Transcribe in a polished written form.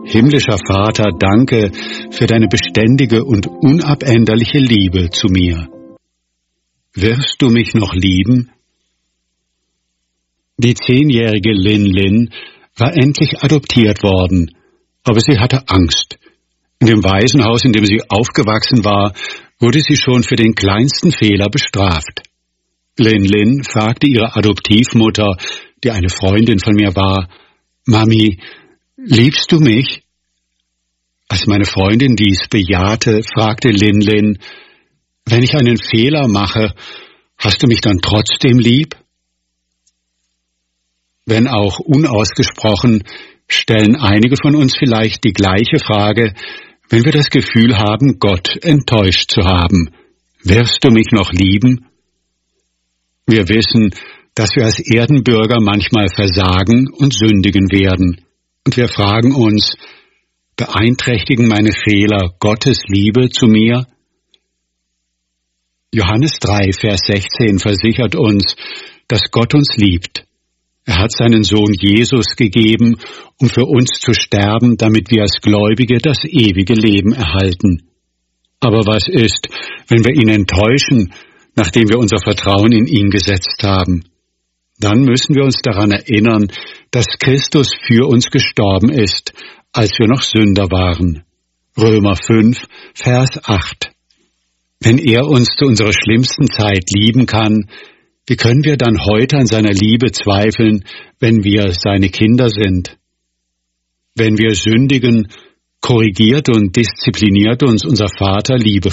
Himmlischer Vater, danke für deine beständige und unabänderliche Liebe zu mir. Wirst du mich noch lieben? Die 10-jährige Lin Lin war endlich adoptiert worden, aber sie hatte Angst. In dem Waisenhaus, in dem sie aufgewachsen war, wurde sie schon für den kleinsten Fehler bestraft. Lin Lin fragte ihre Adoptivmutter, die eine Freundin von mir war, »Mami, liebst du mich?« Als meine Freundin dies bejahte, fragte Lin Lin, »Wenn ich einen Fehler mache, hast du mich dann trotzdem lieb?« Wenn auch unausgesprochen, stellen einige von uns vielleicht die gleiche Frage, wenn wir das Gefühl haben, Gott enttäuscht zu haben. Wirst du mich noch lieben? Wir wissen, dass wir als Erdenbürger manchmal versagen und sündigen werden. Und wir fragen uns, beeinträchtigen meine Fehler Gottes Liebe zu mir? Johannes 3, Vers 16 versichert uns, dass Gott uns liebt. Er hat seinen Sohn Jesus gegeben, um für uns zu sterben, damit wir als Gläubige das ewige Leben erhalten. Aber was ist, wenn wir ihn enttäuschen, nachdem wir unser Vertrauen in ihn gesetzt haben? Dann müssen wir uns daran erinnern, dass Christus für uns gestorben ist, als wir noch Sünder waren. Römer 5, Vers 8. Wenn er uns zu unserer schlimmsten Zeit lieben kann, wie können wir dann heute an seiner Liebe zweifeln, wenn wir seine Kinder sind? Wenn wir sündigen, korrigiert und diszipliniert uns unser Vater liebevoll.